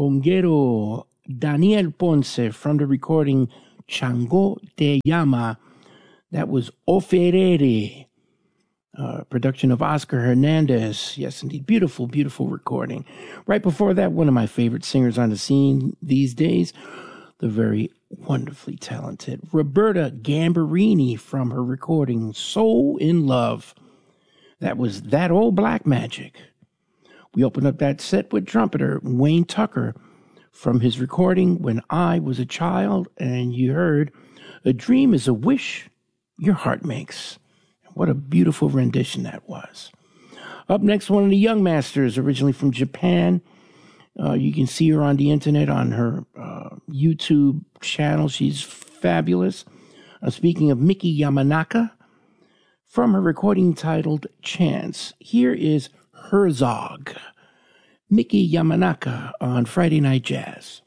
conguero Daniel Ponce from the recording Chango Te Llama. That was Oferere, production of Oscar Hernandez. Yes, indeed. Beautiful, beautiful recording. Right before that, one of my favorite singers on the scene these days, the very wonderfully talented Roberta Gambarini from her recording So in Love. That was That Old Black Magic. We opened up that set with trumpeter Wayne Tucker from his recording When I Was a Child, and you heard A Dream is a Wish Your Heart Makes. What a beautiful rendition that was. Up next, one of the young masters, originally from Japan. You can see her on the internet on her YouTube channel. She's fabulous. Speaking of Miki Yamanaka, from her recording titled Chance, here is Herzog. Miki Yamanaka on Friday Night Jazz.